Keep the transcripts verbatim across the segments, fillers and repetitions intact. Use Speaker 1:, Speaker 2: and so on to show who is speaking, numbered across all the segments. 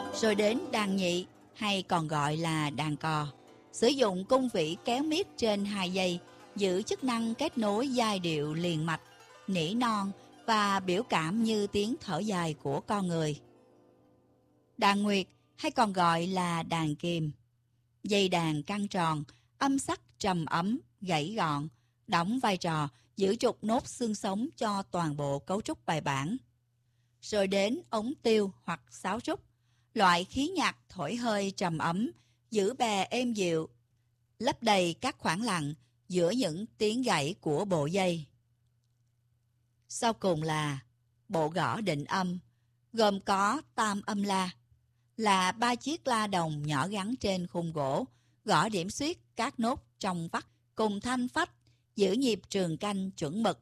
Speaker 1: Rồi đến đàn nhị hay còn gọi là đàn cò, sử dụng cung vĩ kéo miết trên hai dây, giữ chức năng kết nối giai điệu liền mạch, nỉ non và biểu cảm như tiếng thở dài của con người. Đàn nguyệt hay còn gọi là đàn kìm, dây đàn căng tròn, âm sắc trầm ấm, gãy gọn, đóng vai trò giữ trục nốt xương sống cho toàn bộ cấu trúc bài bản. Rồi đến ống tiêu hoặc sáo trúc, loại khí nhạc thổi hơi trầm ấm, giữ bè êm dịu, lấp đầy các khoảng lặng giữa những tiếng gãy của bộ dây. Sau cùng là bộ gõ định âm, gồm có tam âm la, là ba chiếc la đồng nhỏ gắn trên khung gỗ, gõ điểm xuyết các nốt trong vắt cùng thanh phách, giữ nhịp trường canh chuẩn mực.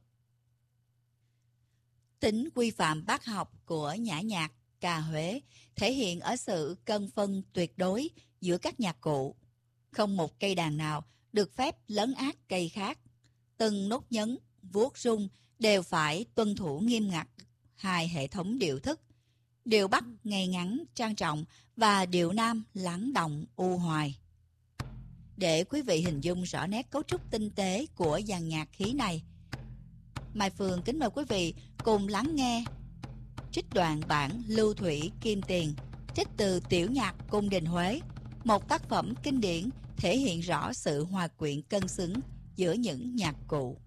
Speaker 1: Tính quy phạm bác học của nhã nhạc ca Huế thể hiện ở sự cân phân tuyệt đối giữa các nhạc cụ. Không một cây đàn nào được phép lấn át cây khác. Từng nốt nhấn, vuốt rung đều phải tuân thủ nghiêm ngặt hai hệ thống điệu thức. Điệu Bắc ngay ngắn, trang trọng và điệu Nam lắng động, u hoài. Để quý vị hình dung rõ nét cấu trúc tinh tế của dàn nhạc khí này, Mai Phương kính mời quý vị cùng lắng nghe trích đoạn bản Lưu Thủy Kim Tiền, trích từ Tiểu nhạc Cung đình Huế, một tác phẩm kinh điển thể hiện rõ sự hòa quyện cân xứng giữa những nhạc cụ.